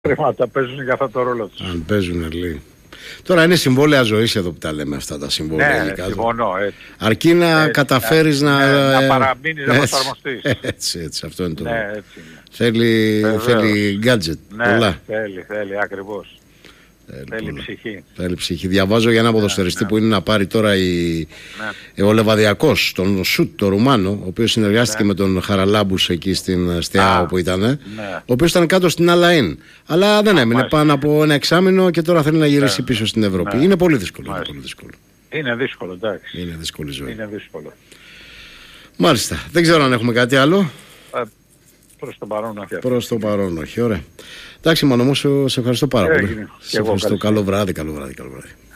χρήματα παίζουν για αυτό το ρόλο τους. Αν παίζουν λίγο. Τώρα είναι συμβόλαια ζωής εδώ που τα λέμε αυτά τα συμβόλαια. Ναι, συμφωνώ, έτσι. Αρκεί να καταφέρεις να παραμείνεις να προσαρμοστείς. Έτσι, αυτό είναι το. Ναι, έτσι. Θέλει gadget. Ναι, πολλά. Θέλει, ακριβώς. Θέλει ψυχή. Θέλει ψυχή. Διαβάζω για ένα ποδοσφαιριστή που είναι να πάρει τώρα ο Λεβαδιακός, τον Σουτ, τον Ρουμάνο, ο οποίος συνεργάστηκε με τον Χαραλάμπους εκεί στην ΣΤΕΑ όπου ήταν. Ο οποίος ήταν κάτω στην Αλαΐν. Αλλά δεν έμεινε πάνω από ένα εξάμηνο και τώρα θέλει να γυρίσει πίσω στην Ευρώπη. Είναι πολύ δύσκολο. Είναι δύσκολο, εντάξει. Είναι δύσκολη ζωή. Είναι δύσκολο. Μάλιστα. Δεν ξέρω αν έχουμε κάτι άλλο. Προς το παρόν όχι. Προς το παρόν όχι. Ωραία. Εντάξει, μόνο μου, σε ευχαριστώ πάρα πολύ. Σε ευχαριστώ. Καλό βράδυ.